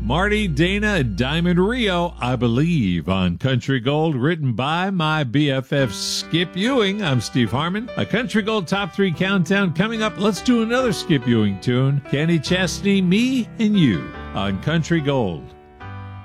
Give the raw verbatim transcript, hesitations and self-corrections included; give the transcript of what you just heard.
Marty, Dana, and Diamond Rio, I Believe, on Country Gold, written by my B F F Skip Ewing. I'm Steve Harmon. A Country Gold Top three Countdown coming up. Let's do another Skip Ewing tune. Kenny Chesney, Me and You, on Country Gold.